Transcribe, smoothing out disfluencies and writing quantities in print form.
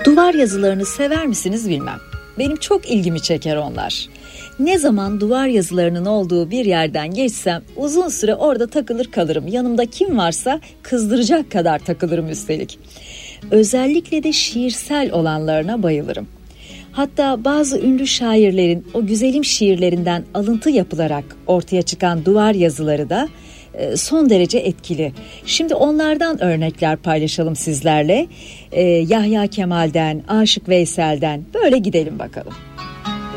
Duvar yazılarını sever misiniz bilmem. Benim çok ilgimi çeker onlar. Ne zaman duvar yazılarının olduğu bir yerden geçsem uzun süre orada takılır kalırım. Yanımda kim varsa kızdıracak kadar takılırım üstelik. Özellikle de şiirsel olanlarına bayılırım. Hatta bazı ünlü şairlerin o güzelim şiirlerinden alıntı yapılarak ortaya çıkan duvar yazıları da son derece etkili. Şimdi onlardan örnekler paylaşalım sizlerle. Yahya Kemal'den, Aşık Veysel'den böyle gidelim bakalım.